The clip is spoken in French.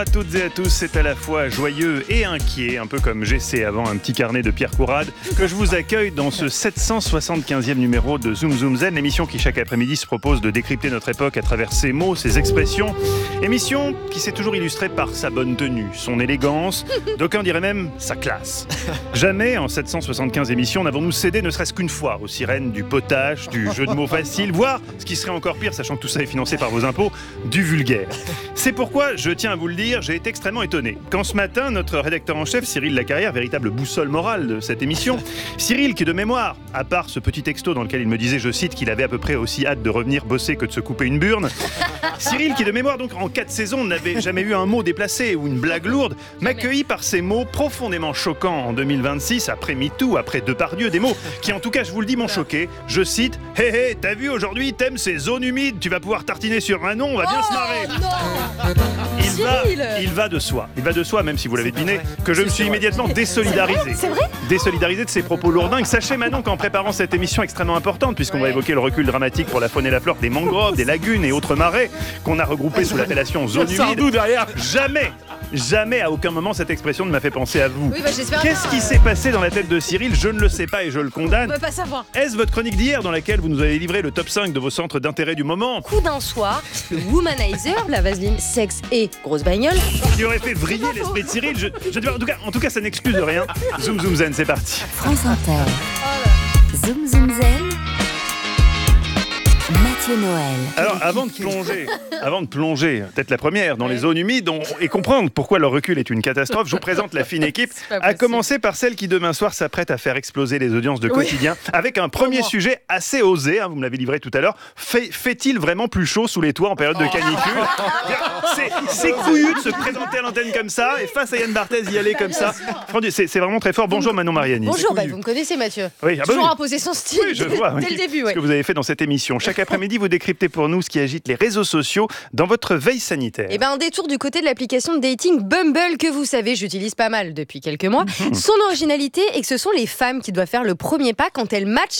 À toutes et à tous, c'est à la fois joyeux et inquiet, un peu comme j'essaie avant un petit carnet de Pierre Courade, que je vous accueille dans ce 775e numéro de Zoom Zoom Zen, l'émission qui chaque après-midi se propose de décrypter notre époque à travers ses mots, ses expressions. Émission qui s'est toujours illustrée par sa bonne tenue, son élégance, d'aucuns diraient même sa classe. Jamais en 775 émissions n'avons-nous cédé ne serait-ce qu'une fois aux sirènes du potache, du jeu de mots facile, voire, ce qui serait encore pire, sachant que tout ça est financé par vos impôts, du vulgaire. C'est pourquoi, je tiens à vous le dire, j'ai été extrêmement étonné. Quand ce matin, notre rédacteur en chef, Cyril Lacarrière, véritable boussole morale de cette émission, Cyril qui de mémoire, à part ce petit texto dans lequel il me disait, je cite, qu'il avait à peu près aussi hâte de revenir bosser que de se couper une burne, Cyril qui de mémoire, donc en 4 saisons, n'avait jamais eu un mot déplacé ou une blague lourde, m'accueillit par ces mots profondément choquants en 2026, après MeToo, après Depardieu, des mots qui en tout cas, je vous le dis, m'ont choqué. Je cite, « Hé hé, t'as vu aujourd'hui, t'aimes ces zones humides, tu vas pouvoir tartiner sur un nom, on va bien se marrer !» Il va de soi, même si vous l'avez deviné, que je me suis immédiatement désolidarisé. C'est vrai ? Désolidarisé de ces propos lourdingues. Sachez maintenant qu'en préparant cette émission extrêmement importante, puisqu'on va évoquer le recul dramatique pour la faune et la flore des mangroves, des lagunes et autres marais, qu'on a regroupés sous l'appellation zone humide, jamais à aucun moment cette expression ne m'a fait penser à vous. Oui, j'espère. Qu'est-ce qui s'est passé dans la tête de Cyril ? Je ne le sais pas et je le condamne. On peut pas savoir. Est-ce votre chronique d'hier dans laquelle vous nous avez livré le top 5 de vos centres d'intérêt du moment ? Coup d'un soir, le Womanizer, la vaseline sexe et grosse bagnole, qui aurait fait vriller l'esprit de Cyril. En tout cas, ça n'excuse rien. Zoom Zoom Zen, c'est parti. France Inter. Zoom Zoom Zen. Mathieu Noël. Alors, avant de plonger, peut-être la première, dans les zones humides et comprendre pourquoi leur recul est une catastrophe, je vous présente la fine équipe, à commencer par celle qui demain soir s'apprête à faire exploser les audiences de quotidien, avec un premier sujet assez osé, vous me l'avez livré tout à l'heure. Fait-il vraiment plus chaud sous les toits en période de canicule ? C'est couillu de se présenter à l'antenne comme ça, et face à Yann Barthès y aller comme ça. C'est vraiment très fort. Bonjour Manon Mariani. Bonjour, vous me connaissez Mathieu. Oui, Toujours imposer son style. Oui, je vois. Dès le début. Ce que vous avez fait dans cette émission. Chaque après-midi, vous décryptez pour nous ce qui agite les réseaux sociaux dans votre veille sanitaire. Et un détour du côté de l'application de dating Bumble que vous savez, j'utilise pas mal depuis quelques mois. Son originalité est que ce sont les femmes qui doivent faire le premier pas quand elles matchent